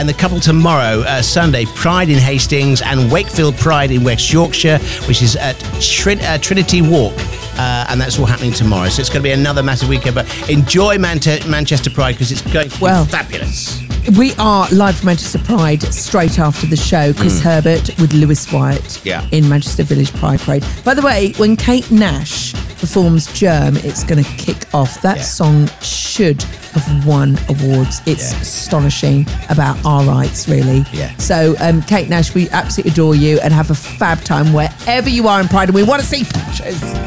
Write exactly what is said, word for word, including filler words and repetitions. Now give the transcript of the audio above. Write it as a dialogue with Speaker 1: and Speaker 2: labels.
Speaker 1: and the couple tomorrow, uh, Sunday, Pride in Hastings and Wakefield Pride in West Yorkshire, which is at Trin- uh, Trinity Walk. Uh, and that's all happening tomorrow. So it's going to be another massive weekend. But enjoy Man- Manchester Pride because it's going to be
Speaker 2: well,
Speaker 1: fabulous.
Speaker 2: We are live from Manchester Pride straight after the show. Chris mm. Herbert with Lewis White
Speaker 1: yeah.
Speaker 2: in Manchester Village Pride Parade. By the way, when Kate Nash performs Germ, it's going to kick off. That yeah. song should have won awards. It's yeah. astonishing about our rights, really.
Speaker 1: Yeah.
Speaker 2: So, um, Kate Nash, we absolutely adore you and have a fab time wherever you are in Pride, and we want to see pictures.